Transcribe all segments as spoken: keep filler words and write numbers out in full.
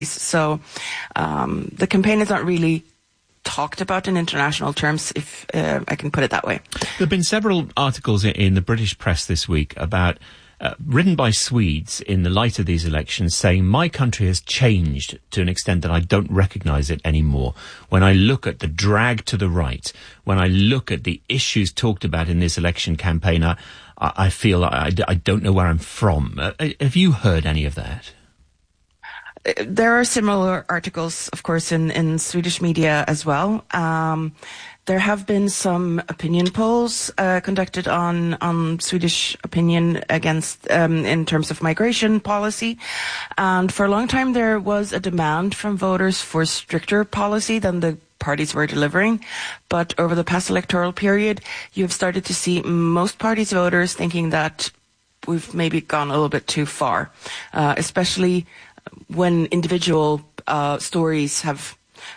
So um, the campaign is not really talked about in international terms, if uh, I can put it that way. There have been several articles in the British press this week about uh, written by Swedes in the light of these elections saying my country has changed to an extent that I don't recognise it anymore. When I look at the drag to the right, when I look at the issues talked about in this election campaign, I, I feel I, I don't know where I'm from. Uh, have you heard any of that? There are similar articles, of course, in, in Swedish media as well. Um, there have been some opinion polls uh, conducted on on Swedish opinion against um, in terms of migration policy, and for a long time there was a demand from voters for stricter policy than the parties were delivering. But over the past electoral period, you have started to see most parties' voters thinking that we've maybe gone a little bit too far, uh, especially when individual uh, stories have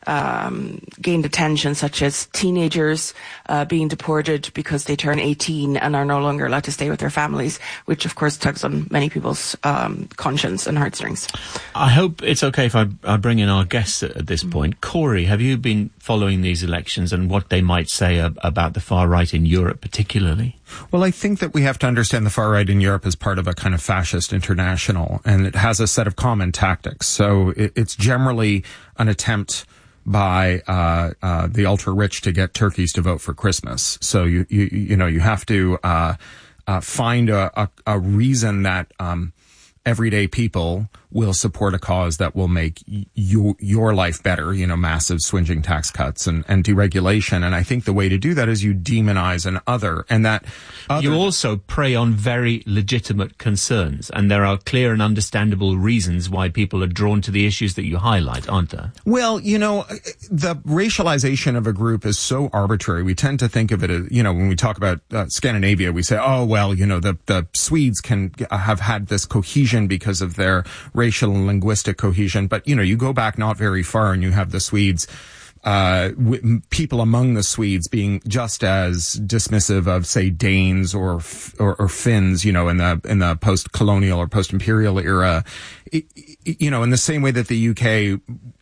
um, gained attention, such as teenagers uh, being deported because they turn eighteen and are no longer allowed to stay with their families, which of course tugs on many people's um, conscience and heartstrings. I hope it's okay if I, I bring in our guests at, at this mm-hmm. point. Corey, have you been following these elections and what they might say ab- about the far right in Europe particularly? Well, I think that we have to understand the far right in Europe as part of a kind of fascist international, and it has a set of common tactics. So it, it's generally an attempt by uh, uh, the ultra-rich to get turkeys to vote for Christmas. So you you you know you have to uh, uh, find a, a, a reason that um, everyday people will support a cause that will make y- you, your life better, you know, massive swinging tax cuts and, and deregulation. And I think the way to do that is you demonize an other, and that other you also prey on very legitimate concerns, and there are clear and understandable reasons why people are drawn to the issues that you highlight, aren't there? Well, you know, the racialization of a group is so arbitrary. We tend to think of it as, you know, when we talk about uh, Scandinavia, we say, oh, well, you know, the, the Swedes can have had this cohesion because of their racial and linguistic cohesion. But, you know, you go back not very far and you have the Swedes, uh, w- people among the Swedes being just as dismissive of, say, Danes or, or, or Finns, you know, in the, in the post-colonial or post-imperial era, it, you know, in the same way that the U K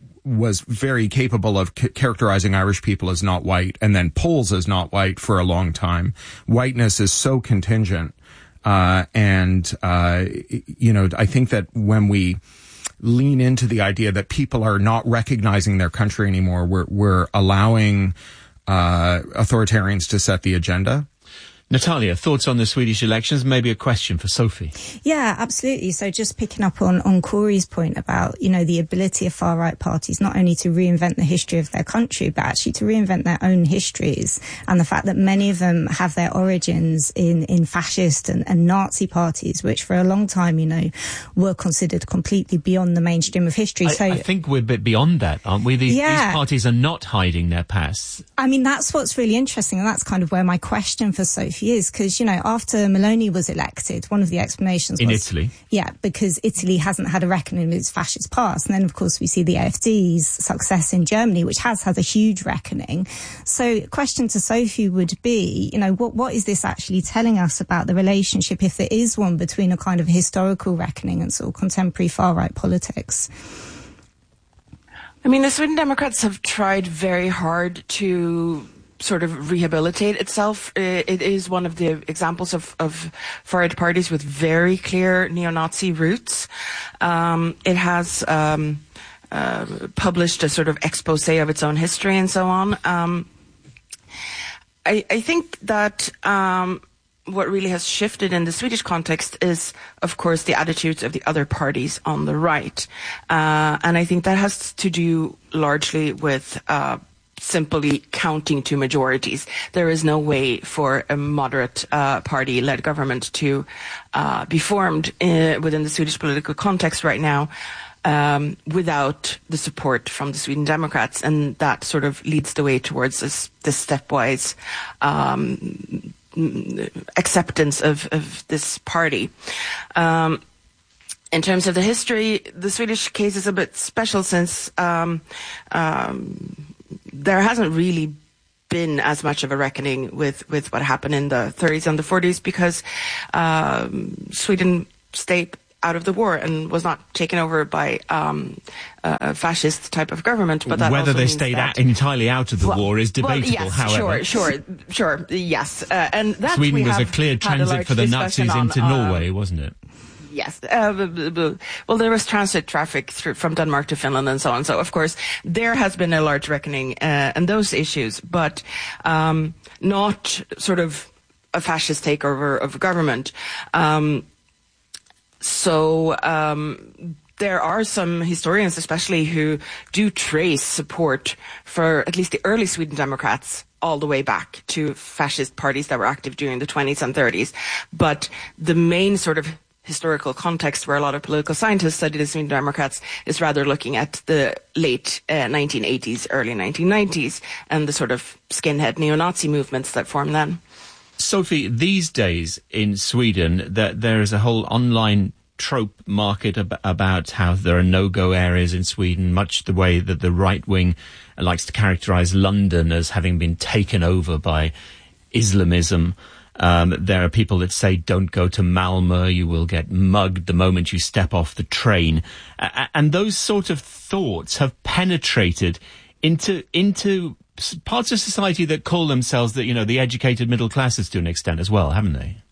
was very capable of c- characterizing Irish people as not white and then Poles as not white for a long time. Whiteness is so contingent. Uh, and, uh, you know, I think that when we lean into the idea that people are not recognizing their country anymore, we're, we're allowing, uh, authoritarians to set the agenda. Natalia, thoughts on the Swedish elections? Maybe a question for Sophie. Yeah, absolutely. So just picking up on, on Corey's point about, you know, the ability of far-right parties not only to reinvent the history of their country, but actually to reinvent their own histories. And the fact that many of them have their origins in, in fascist and, and Nazi parties, which for a long time, you know, were considered completely beyond the mainstream of history. I, so I think we're a bit beyond that, aren't we? These, yeah. these parties are not hiding their pasts. I mean, that's what's really interesting. And that's kind of where my question for Sophie is, because, you know, after Meloni was elected, one of the explanations was... In Italy? Yeah, because Italy hasn't had a reckoning with its fascist past. And then, of course, we see the A F D's success in Germany, which has had a huge reckoning. So question to Sophie would be, you know, what what is this actually telling us about the relationship, if there is one, between a kind of historical reckoning and sort of contemporary far-right politics? I mean, the Sweden Democrats have tried very hard to sort of rehabilitate itself. It is one of the examples of, of far-right parties with very clear neo-Nazi roots. Um, it has um, uh, published a sort of expose of its own history and so on. Um, I, I think that um, what really has shifted in the Swedish context is, of course, the attitudes of the other parties on the right. Uh, and I think that has to do largely with uh, simply counting to majorities. There is no way for a moderate uh, party-led government to uh, be formed in, within the Swedish political context right now um, without the support from the Sweden Democrats, and that sort of leads the way towards this, this stepwise um, acceptance of, of this party. Um, In terms of the history, the Swedish case is a bit special since um, um, there hasn't really been as much of a reckoning with, with what happened in the thirties and the forties, because um, Sweden stayed out of the war and was not taken over by um, a fascist type of government. But that whether also they means stayed that, out entirely out of the well, war is debatable. Well, yes, however, sure, sure, sure, yes, uh, and that Sweden we was a have clear had a transit large for the discussion Nazis on, into uh, Norway, wasn't it? Yes. Uh, well, there was transit traffic through, from Denmark to Finland and so on. So, of course, there has been a large reckoning uh, in those issues, but um, not sort of a fascist takeover of government. Um, so um, there are some historians, especially, who do trace support for at least the early Sweden Democrats all the way back to fascist parties that were active during the twenties and thirties. But the main sort of historical context where a lot of political scientists study the Sweden Democrats is rather looking at the late uh, nineteen eighties, early nineteen nineties, and the sort of skinhead neo-Nazi movements that formed then. Sophie, these days in Sweden, that there is a whole online trope market ab- about how there are no-go areas in Sweden, much the way that the right wing likes to characterize London as having been taken over by Islamism. Um, there are people that say, don't go to Malmö, you will get mugged the moment you step off the train. Uh, and those sort of thoughts have penetrated into into parts of society that call themselves, the, you know, the educated middle classes to an extent as well, haven't they?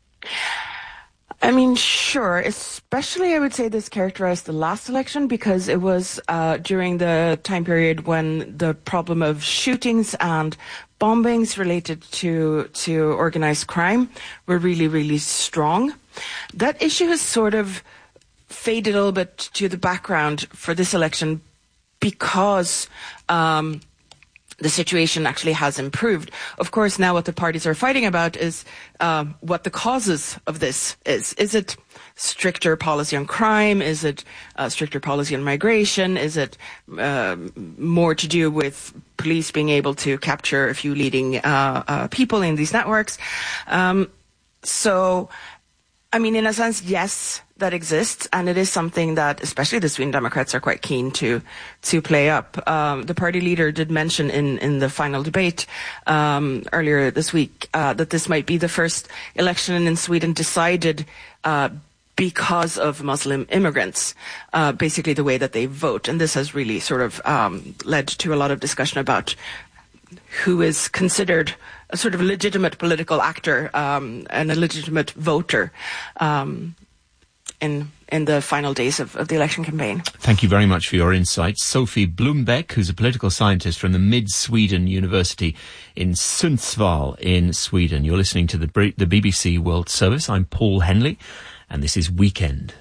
I mean, sure. Especially, I would say this characterized the last election because it was uh, during the time period when the problem of shootings and bombings related to to organized crime were really, really strong. That issue has sort of faded a little bit to the background for this election because um, the situation actually has improved. Of course, now what the parties are fighting about is uh, what the causes of this is. Is it stricter policy on crime? Is it uh, stricter policy on migration? Is it uh, more to do with police being able to capture a few leading uh, uh, people in these networks? Um, so, I mean, in a sense, yes, that exists, and it is something that especially the Sweden Democrats are quite keen to to play up. Um, the party leader did mention in, in the final debate um, earlier this week uh, that this might be the first election in Sweden decided uh, because of Muslim immigrants, uh, basically the way that they vote. And this has really sort of um, led to a lot of discussion about who is considered a sort of legitimate political actor um, and a legitimate voter um, in in the final days of, of the election campaign. Thank you very much for your insights. Sophie Blombeck, who's a political scientist from the Mid-Sweden University in Sundsvall in Sweden. You're listening to the, the B B C World Service. I'm Paul Henley, and this is Weekend.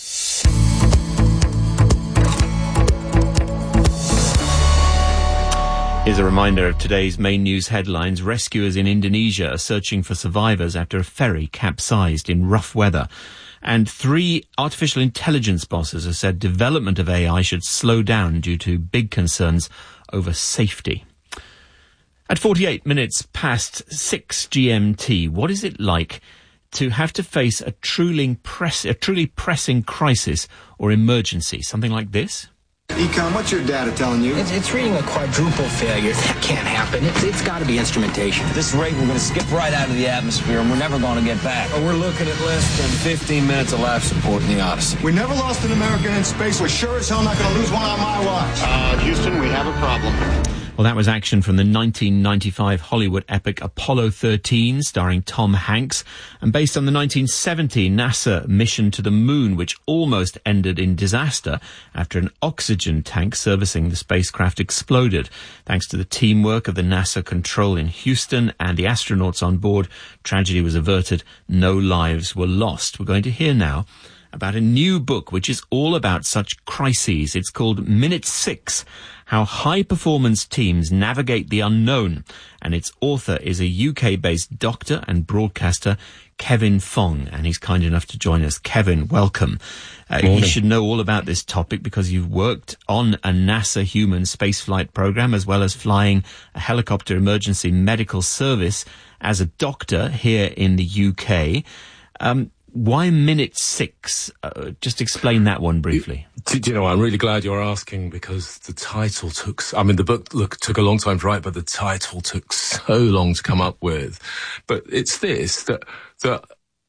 Here's a reminder of today's main news headlines. Rescuers in Indonesia are searching for survivors after a ferry capsized in rough weather. And three artificial intelligence bosses have said development of A I should slow down due to big concerns over safety. At forty-eight minutes past six G M T, what is it like to have to face a truly, press, a truly pressing crisis or emergency? Something like this? Econ, what's your data telling you? It's, it's reading a quadruple failure. That can't happen. It's, it's got to be instrumentation. At this rate, we're going to skip right out of the atmosphere, and we're never going to get back. Oh, we're looking at less than fifteen minutes of life support in the Odyssey. We never lost an American in space. We're sure as hell not going to lose one on my watch. Uh, Houston, we have a problem. Well, that was action from the nineteen ninety-five Hollywood epic Apollo thirteen, starring Tom Hanks, and based on the nineteen seventy NASA mission to the moon, which almost ended in disaster after an oxygen tank servicing the spacecraft exploded. Thanks to the teamwork of the NASA control in Houston and the astronauts on board, tragedy was averted. No lives were lost. We're going to hear now about a new book which is all about such crises. It's called Minute Six, How High-Performance Teams Navigate the Unknown, and its author is a U K-based doctor and broadcaster, Kevin Fong, and he's kind enough to join us. Kevin, welcome. Uh, you should know all about this topic because you've worked on a NASA human spaceflight program as well as flying a helicopter emergency medical service as a doctor here in the U K. Um, Why Minute Six? Uh, just explain that one briefly. Do, do you know, I'm really glad you're asking because the title took, I mean, the book look, took a long time to write, but the title took so long to come up with. But it's this, that, that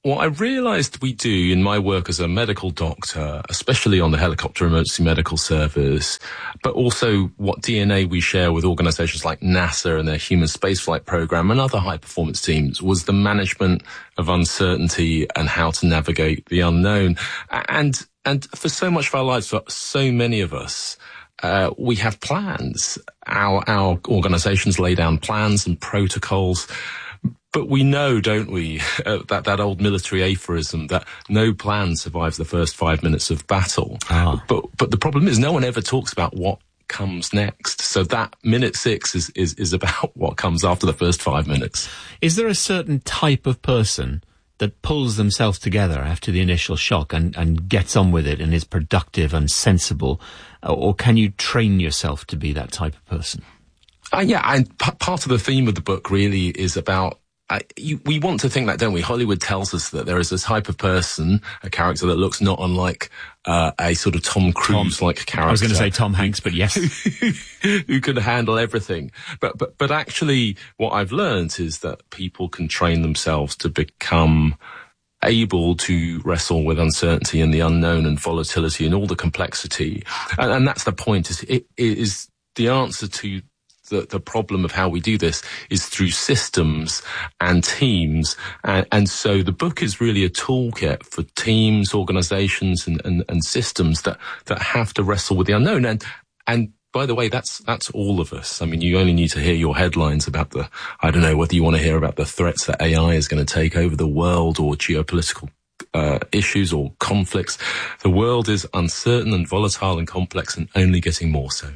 what I realised we do in my work as a medical doctor, especially on the helicopter emergency medical service, but also what D N A we share with organisations like NASA and their human spaceflight program and other high-performance teams, was the management of uncertainty and how to navigate the unknown. And and for so much of our lives, for so many of us, uh, we have plans. Our our organisations lay down plans and protocols. But we know, don't we, uh, that, that old military aphorism that no plan survives the first five minutes of battle. Ah. But, but the problem is no one ever talks about what comes next. So that minute six is, is, is about what comes after the first five minutes. Is there a certain type of person that pulls themselves together after the initial shock and, and gets on with it and is productive and sensible? Or can you train yourself to be that type of person? Uh, yeah, and p- part of the theme of the book really is about Uh, you, we want to think that, don't we? Hollywood tells us that there is a type of person, a character that looks not unlike uh, a sort of Tom Cruise-like character. I was going to say Tom Hanks, but yes. Who can handle everything. But, but, but actually what I've learned is that people can train themselves to become able to wrestle with uncertainty and the unknown and volatility and all the complexity. And, and that's the point, is it is the answer to The, the problem of how we do this is through systems and teams. And, and so the book is really a toolkit for teams, organizations and, and, and systems that, that have to wrestle with the unknown. And, and by the way, that's, that's all of us. I mean, you only need to hear your headlines about the, I don't know whether you want to hear about the threats that A I is going to take over the world or geopolitical Uh, issues or conflicts. The world is uncertain and volatile and complex and only getting more so.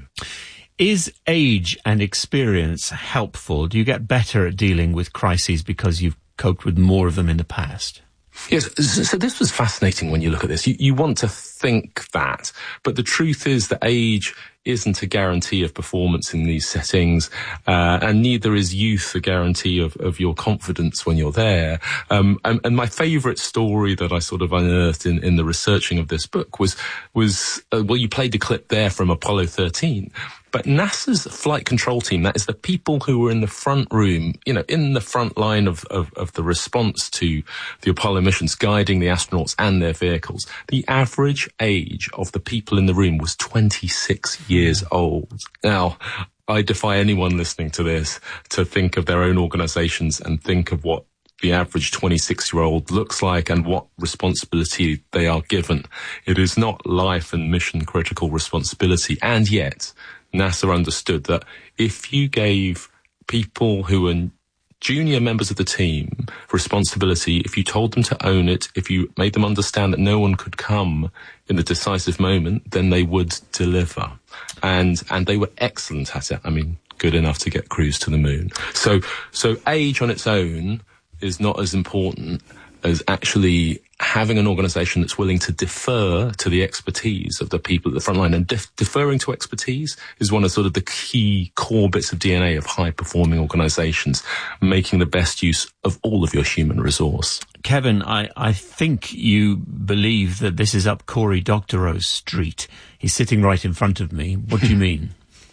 Is age and experience helpful? Do you get better at dealing with crises because you've coped with more of them in the past? Yes, so this was fascinating when you look at this. You, you want to think that, but the truth is that age isn't a guarantee of performance in these settings, uh, and neither is youth a guarantee of, of your confidence when you're there. Um, and, and my favourite story that I sort of unearthed in, in the researching of this book was, was uh, well, you played the clip there from Apollo thirteen. But NASA's flight control team, that is the people who were in the front room, you know, in the front line of, of, of the response to the Apollo missions, guiding the astronauts and their vehicles. The average age of the people in the room was twenty-six years old. Now, I defy anyone listening to this to think of their own organizations and think of what the average twenty-six-year-old looks like and what responsibility they are given. It is not life and mission critical responsibility. And yet, NASA understood that if you gave people who were junior members of the team responsibility, if you told them to own it, if you made them understand that no one could come in the decisive moment, then they would deliver. And, and they were excellent at it. I mean, good enough to get crews to the moon. So, so age on its own is not as important as actually having an organisation that's willing to defer to the expertise of the people at the front line. And def- deferring to expertise is one of sort of the key core bits of D N A of high-performing organisations, making the best use of all of your human resource. Kevin, I, I think you believe that this is up Cory Doctorow's street. He's sitting right in front of me. What do you mean?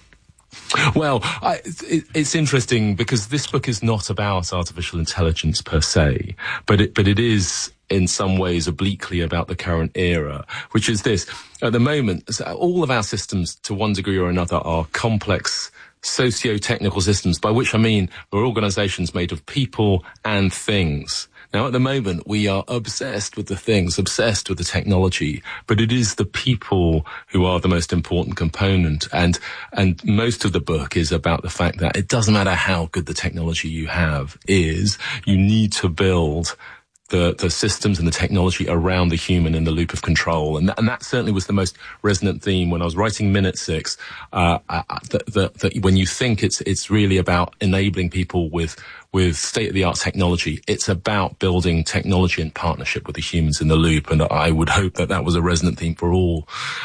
Well, I, it, it's interesting because this book is not about artificial intelligence per se, but it, but it is in some ways obliquely about the current era, which is this. At the moment, all of our systems to one degree or another are complex socio-technical systems, by which I mean we're organizations made of people and things. Now, at the moment, we are obsessed with the things, obsessed with the technology, but it is the people who are the most important component. And, and most of the book is about the fact that it doesn't matter how good the technology you have is, you need to build the, the systems and the technology around the human in the loop of control. And that, and that certainly was the most resonant theme when I was writing Minute Six, uh, that, that, that when you think it's, it's really about enabling people with, with state-of-the-art technology, it's about building technology in partnership with the humans in the loop. And I would hope that that was a resonant theme for all,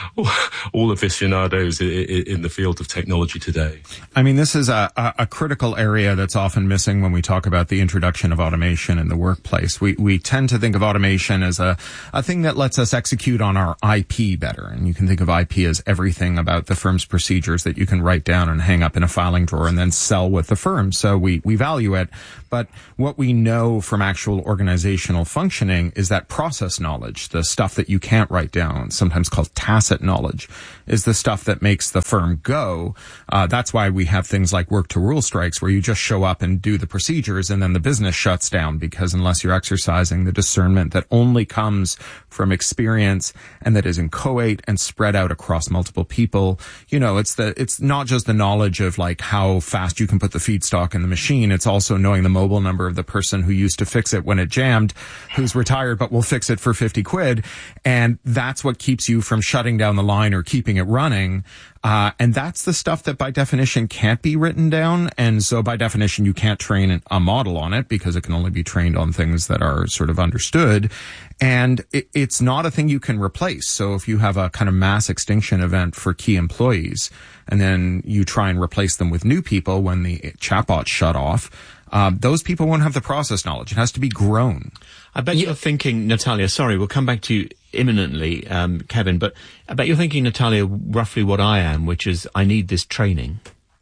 all aficionados in the field of technology today. I mean, this is a, a critical area that's often missing when we talk about the introduction of automation in the workplace. We, we tend to think of automation as a, a thing that lets us execute on our I P better. And you can think of I P as everything about the firm's procedures that you can write down and hang up in a filing drawer and then sell with the firm. So we, we value it. But what we know from actual organizational functioning is that process knowledge, the stuff that you can't write down, sometimes called tacit knowledge, is the stuff that makes the firm go. Uh, that's why we have things like work to rule strikes, where you just show up and do the procedures and then the business shuts down, because unless you're exercising the discernment that only comes from experience and that is inchoate and spread out across multiple people, you know, it's the, it's not just the knowledge of like how fast you can put the feedstock in the machine. It's also knowing the mobile number of the person who used to fix it when it jammed, who's retired, but will fix it for fifty quid. And that's what keeps you from shutting down the line or keeping it running. Uh, and that's the stuff that by definition can't be written down. And so by definition, you can't train a model on it because it can only be trained on things that are sort of understood. And it, it's not a thing you can replace. So if you have a kind of mass extinction event for key employees and then you try and replace them with new people when the chatbots shut off, um, those people won't have the process knowledge. It has to be grown. I bet you're thinking, Natalia, sorry, we'll come back to you imminently, um, Kevin, but I bet you're thinking, Natalia, roughly what I am, which is I need this training.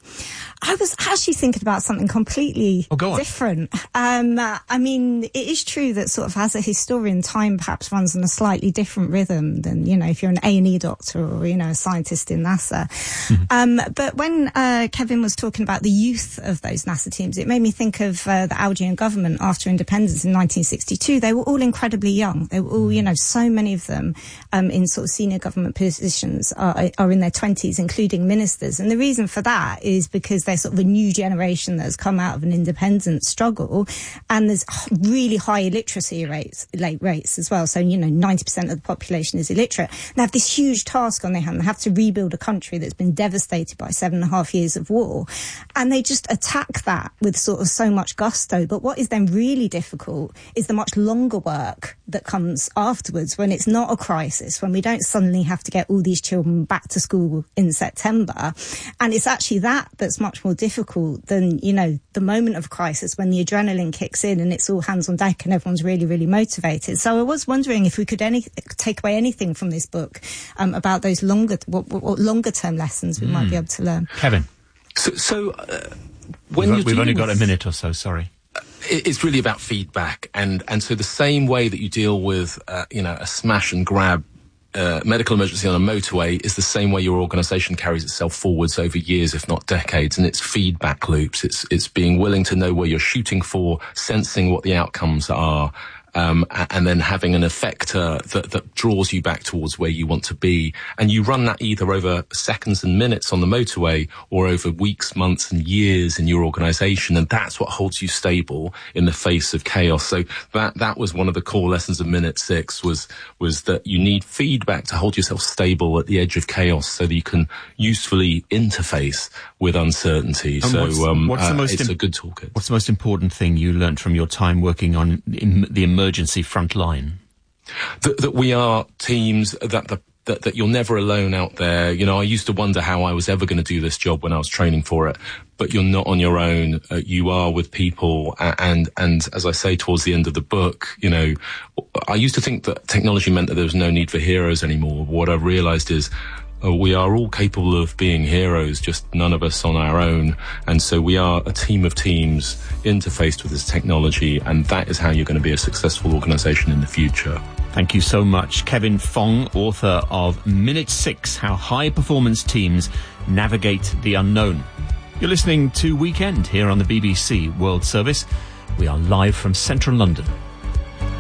I was actually thinking about something completely oh, go on. different. Um, uh, I mean, it is true that sort of as a historian, time perhaps runs on a slightly different rhythm than, you know, if you're an A and E doctor or, you know, a scientist in NASA. Mm-hmm. Um, but when uh, Kevin was talking about the youth of those NASA teams, it made me think of uh, the Algerian government after independence in nineteen sixty-two. They were all incredibly young. They were all, you know, so many of them um, in sort of senior government positions are, are in their twenties, including ministers. And the reason for that is because they sort of a new generation that has come out of an independent struggle, and there's really high illiteracy rates, like rates as well. So, you know, ninety percent of the population is illiterate. They have this huge task on their hand. They have to rebuild a country that's been devastated by seven and a half years of war. And they just attack that with sort of so much gusto. But what is then really difficult is the much longer work that comes afterwards when it's not a crisis, when we don't suddenly have to get all these children back to school in September. And it's actually that that's much more difficult than, you know, the moment of crisis when the adrenaline kicks in and it's all hands on deck and everyone's really, really motivated. So I was wondering if we could any, take away anything from this book um, about those longer, what, what longer term lessons we mm. might be able to learn. Kevin. So, so uh, when we've, we've only got a minute or so, sorry. It's really about feedback, and and so the same way that you deal with uh, you know a smash and grab uh, medical emergency on a motorway is the same way your organisation carries itself forwards over years, if not decades, and it's feedback loops. It's it's being willing to know where you're shooting for, sensing what the outcomes are. Um, and then having an effector that, that draws you back towards where you want to be. And you run that either over seconds and minutes on the motorway or over weeks, months and years in your organisation. And that's what holds you stable in the face of chaos. So that, that was one of the core lessons of Minute Six was, was that you need feedback to hold yourself stable at the edge of chaos so that you can usefully interface with uncertainty. And so, what's, um, what's the uh, most it's im- a good toolkit. What's the most important thing you learned from your time working on im- the emergency front line? That, that we are teams, that the That, that you're never alone out there. You know, I used to wonder how I was ever going to do this job when I was training for it, but you're not on your own. Uh, you are with people. And, and as I say towards the end of the book, you know, I used to think that technology meant that there was no need for heroes anymore. What I've realized is uh, we are all capable of being heroes, just none of us on our own. And so we are a team of teams interfaced with this technology. And that is how you're going to be a successful organization in the future. Thank you so much. Kevin Fong, author of Minute Six, How High Performance Teams Navigate the Unknown. You're listening to Weekend here on the B B C World Service. We are live from central London.